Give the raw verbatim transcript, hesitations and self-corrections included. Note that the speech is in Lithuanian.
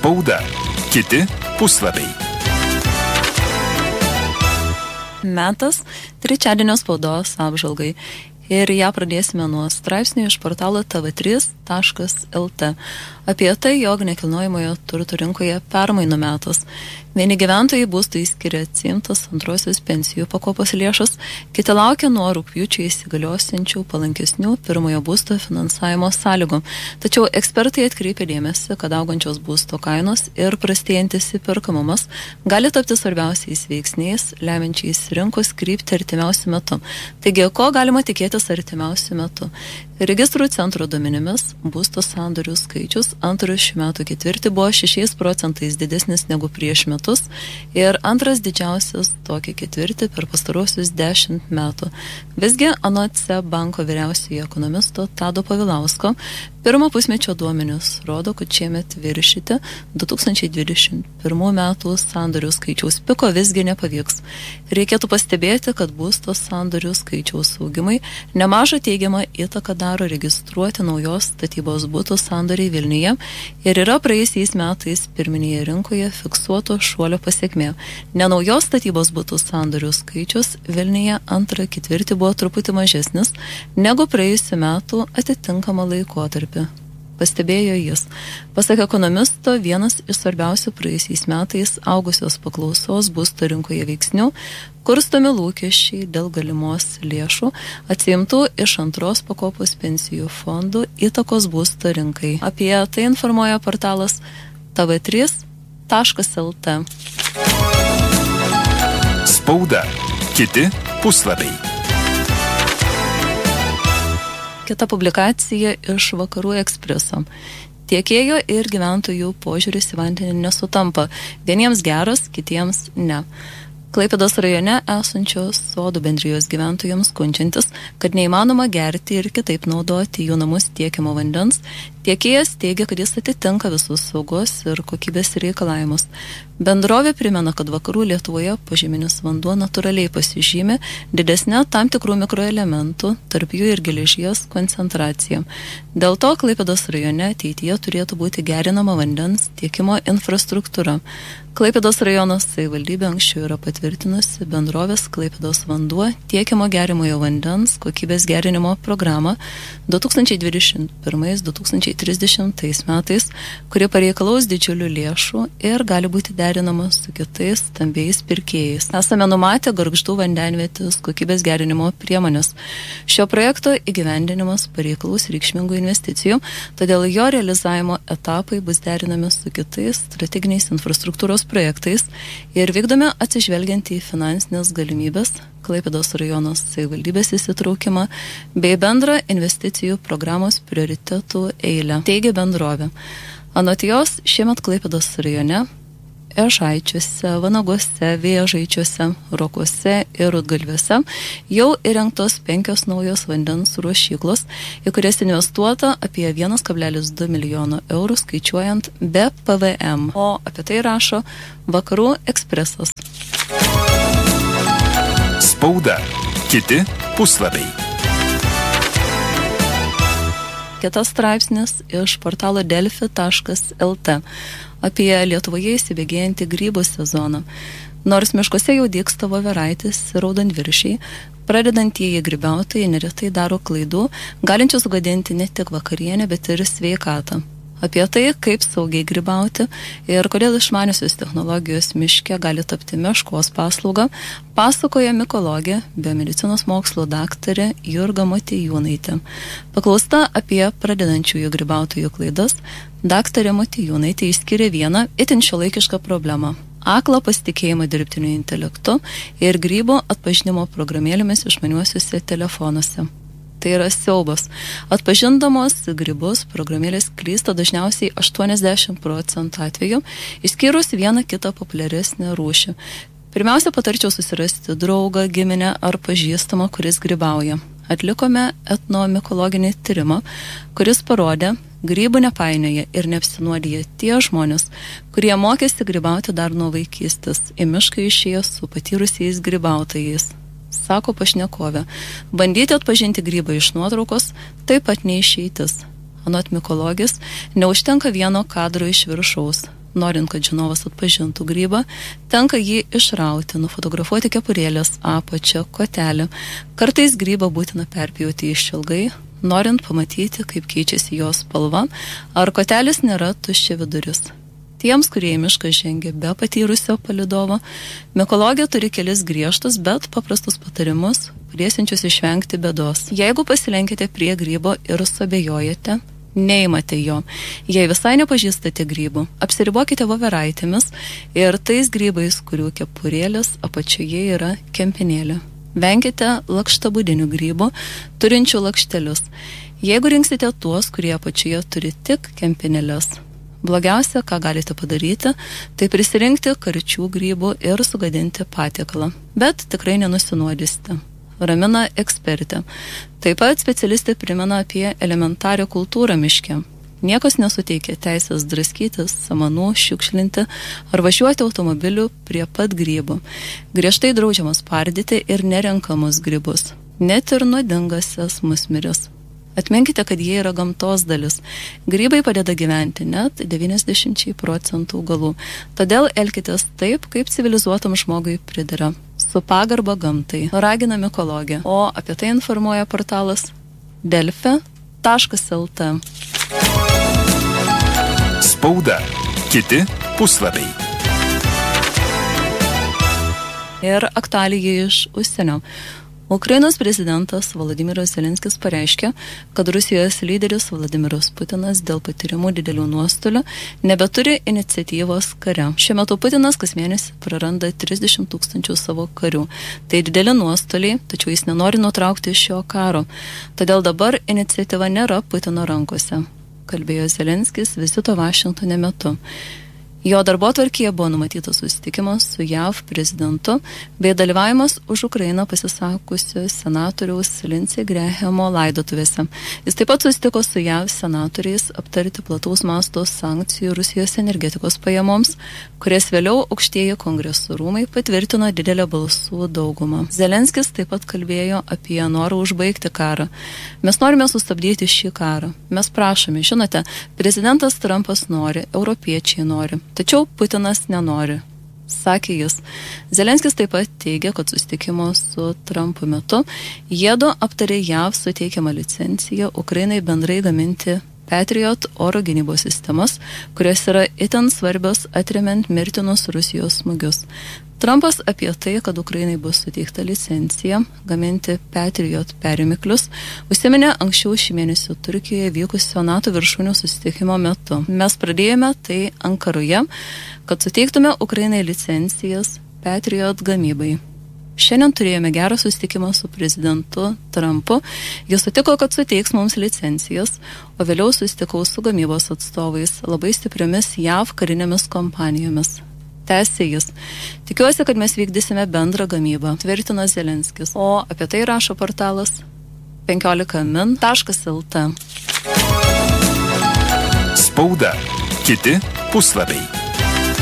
Spauda. Kiti puslapiai. Metas trečiadienio spaudos apžvalgai. Ir ją pradėsime nuo straipsnių iš portalo t v trys taškas l t apie tai, jog nekilnojamojo turto rinkoje permainų metas. Vieni gyventojai būstui skiria atsiimtas antrosios pensijų pakopos lėšas, kiti laukia nuo rugpjūčio įsigaliosiančių palankesnių pirmojo būsto finansavimo sąlygų. Tačiau ekspertai atkreipia dėmesį, kad augančios būsto kainos ir prastėjantis įperkamumas gali tapti svarbiausiais veiksniais, lemiančiais rinkos kryptį artimiausiu metu. Taigi, ko galima tikėtis artimiausiu metu? Registrų centro duomenimis būsto sandorių skaičius antrą šių metų ketvirtį buvo šešiais procentais didesnis negu prieš metus ir antras didžiausias tokį ketvirtį per pastaruosius dešimt metų. Visgi, anot S E B banko vyriausiojo ekonomisto Tado Povilausko, pirmo pusmečio duomenys rodo, kad šiemet viršyti du tūkstančiai dvidešimt pirmų metų sandorių skaičiaus piko visgi nepavyks. Reikėtų pastebėti, kad būsto sandorių skaičiaus augimai nemažą teigiamą įtaką daro registruoti naujos statybos būtų sandoriai Vilniuje ir yra praėjusiais metais pirminėje rinkoje fiksuoto šuolio pasiekmė. Nenaujos statybos būtų sandorių skaičius Vilniuje antrą ketvirtį buvo truputį mažesnis negu praėjusių metų atitinkamą laikotarpį. Pastebėjo jis. Pasak ekonomisto, vienas iš svarbiausių praėjusiais metais augusios paklausos būsto rinkoje veiksnių, kurstomi lūkesčiai dėl galimos lėšų atsiimtų iš antros pakopos pensijų fondų įtakos būsto rinkai. Apie tai informuoja portalas t v trys taškas l t. Spauda. Kiti puslapiai. Kita publikacija iš Vakarų Ekspreso. Tiekėjo ir gyventojų požiūris į vandenį nesutampa. Vieniems geras, kitiems ne. Klaipėdos rajone esančios sodų bendrijos gyventojams skundžiantis, kad neįmanoma gerti ir kitaip naudoti jų namus tiekiamo vandens, tiekėjas teigia, kad jis atitinka visus saugos ir kokybės reikalavimus. Bendrovė primena, kad vakarų Lietuvoje požeminis vanduo natūraliai pasižymi didesnė tam tikrų mikroelementų, tarp jų ir geležies koncentracija. Dėl to Klaipėdos rajone ateityje turėtų būti gerinama vandens tiekimo infrastruktūra. Klaipėdos rajono savivaldybė anksčiau yra patvirtinusi bendrovės Klaipėdos vanduo tiekiamo gerimojo vandens kokybės gerinimo programą du tūkstančiai dvidešimt pirmais - du tūkstančiai trisdešimtais metais, kuri pareikalaus didžiulių lėšų ir gali būti derinama su kitais stambiais pirkėjais. Esame numatę Gargždų vandenvietės kokybės gerinimo priemonės. Šio projekto įgyvendinimas pareikalaus reikšmingų investicijų, todėl jo realizavimo etapai bus derinami su kitais strateginiais infrastruktūros projektais ir vykdomi atsižvelgiant į finansinės galimybės, Klaipėdos rajono savivaldybės įsitraukimą bei bendrą investicijų programos prioritetų eilę, teigia bendrovė. Anot jos, šiemet Klaipėdos rajone Ežaičiuose, Vanaguose, Vėžaičiuose, Rokuose ir Rudgalviuose jau įrengtos penkios naujos vandens ruošyklos, į kurias investuota apie vienas kablelis du milijono eurų skaičiuojant be P V M. O apie tai rašo Vakarų Ekspresas. Spauda. Kiti puslapiai. Kitas straipsnis iš portalo delfi taškas l t apie Lietuvoje įsibėgėjantį grybų sezoną. Nors miškuose jau dygsta voveraitis ir raudonviršiai, pradedantieji grybautojai neretai daro klaidų, galinčių sugadinti ne tik vakarienę, bet ir sveikatą. Apie tai, kaip saugiai grybauti ir kodėl išmaniusios technologijos miške gali tapti meškos paslauga, pasakoja mikologė, biomedicinos mokslo daktarė Jurga Motiejūnaitė. Paklausta apie pradedančiųjų grybautojų klaidas, daktarė Motiejūnaitė išskiria vieną itin šiuolaikišką problemą – aklą pasitikėjimą dirbtiniu intelektu ir grybų atpažinimo programėlėmis išmaniuosiuose telefonuose. Tai yra siaubas. Atpažindamos grybus, programėlės klysta dažniausiai aštuoniasdešimt procentų atvejų, išskyrus vieną kitą populiaresnę rūšį. Pirmiausia, patarčiau susirasti draugą, giminę ar pažįstamą, kuris grybauja. Atlikome etnomikologinį tyrimą, kuris parodė, grybų nepainioja ir neapsinuodija tie žmonės, kurie mokėsi grybauti dar nuo vaikystės, į mišką išėjo su patyrusiais grybautojais. Sako pašnekovė, bandyti atpažinti grybą iš nuotraukos taip pat neišeitis. Anot mikologės, neužtenka vieno kadro iš viršaus. norint, kad žinovas atpažintų grybą, tenka jį išrauti, nufotografuoti kepurėlės apačią, kotelį. Kartais grybą būtina perpjauti išilgai, norint pamatyti, kaip keičiasi jos spalva, ar kotelis nėra tuščia viduris. Tiems, kurie į mišką žengia be patyrusio palidovo, mikologija turi kelis griežtus, bet paprastus patarimus, padėsiančius išvengti bėdos. Jeigu pasilenkite prie grybo ir suabejojate, neimate jo. Jei visai nepažįstate grybų, apsiribokite voveraitėmis ir tais grybais, kurių kepurėlės apačioje yra kempinėlė. Venkite lakštabudinių grybų, turinčių lakštelius. Jeigu rinksite tuos, kurie apačioje turi tik kempinėlės, blogiausia, ką galite padaryti, tai prisirinkti karčių grybų ir sugadinti patiekalą. Bet tikrai nenusinuodysite. Ramina ekspertė. Taip pat specialistė primena apie elementarią kultūrą miške. Niekas nesuteikia teisės draskytis, samanų, šiukšlinti ar važiuoti automobiliu prie pat grybų. Griežtai draudžiama spardyti ir nerenkamus grybus, net ir nuodingasias musmiris. Atminkite, kad jie yra gamtos dalis. Grybai padeda gyventi net devyniasdešimt procentų augalų. Todėl elkitės taip, kaip civilizuotam žmogui pridera. Su pagarba gamtai. Ragina mikologija. O apie tai informuoja portalas delfi taškas lt. Spauda. Kiti puslapiai. Ir aktualija iš užsienio. Ukrainos prezidentas Volodymyras Zelenskis pareiškė, kad Rusijos lyderis Vladimiras Putinas dėl patyrimų didelių nuostolių nebeturi iniciatyvos kare. Šiuo metu Putinas kas mėnesį praranda trisdešimt tūkstančių savo karių. Tai dideli nuostoliai, tačiau jis nenori nutraukti šio karo. Todėl dabar iniciatyva nėra Putino rankose, kalbėjo Zelenskis vizito Vašingtone metu. Jo darbotvarkėje buvo numatytas susitikimas su J A V prezidentu bei dalyvavimas už Ukrainą pasisakusio senatoriaus Lindsey Grahamo laidotuvėse. Jis taip pat susitiko su J A V senatoriais aptarti plataus masto sankcijų Rusijos energetikos pajamoms, kurias vėliau aukštieji kongresų rūmai patvirtino didelę balsų daugumą. Zelenskis taip pat kalbėjo apie norą užbaigti karą. Mes norime sustabdyti šį karą. Mes prašome, žinote, prezidentas Trumpas nori, europiečiai nori. Tačiau Putinas nenori, sakė jis. Zelenskis taip pat teigia, kad susitikimo su Trumpu metu jiedu aptarė J A V suteikiamą licenciją Ukrainai bendrai gaminti Patriot oro gynybos sistemas, kurios yra itin svarbios atremiant mirtinus Rusijos smūgius. Trumpas apie tai, kad Ukrainai bus suteikta licencija gaminti Patriot perimiklius, užsiminė anksčiau šį mėnesį Turkijoje vykusio NATO viršūnių susitikimo metu. Mes pradėjome tai Ankaroje, kad suteiktume Ukrainai licencijas Patriot gamybai. Šiandien turėjome gerą susitikimą su prezidentu Trumpu. Jis sutiko, kad suteiks mums licencijas, o vėliau susitikau su gamybos atstovais, labai stipriomis J A V karinėmis kompanijomis. Tęsė jis. Tikiuosi, kad mes vykdysime bendrą gamybą, tvirtino Zelenskis. O apie tai rašo portalas penkiolika min taškas lt. Spauda. Kiti puslapiai.